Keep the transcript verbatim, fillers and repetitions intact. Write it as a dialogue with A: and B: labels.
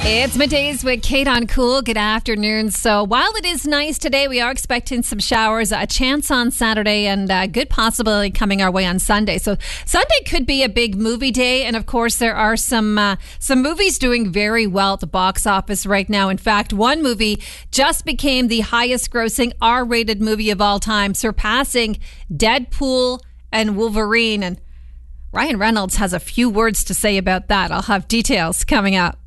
A: It's middays with Kate on Cool. Good afternoon. So while it is nice today, we are expecting some showers, a chance on Saturday, and a good possibility coming our way on Sunday. So Sunday could be a big movie day, and of course there are some uh, some movies doing very well at the box office right now. In fact, one movie just became the highest-grossing R-rated movie of all time, surpassing Deadpool and Wolverine. And Ryan Reynolds has a few words to say about that. I'll have details coming up.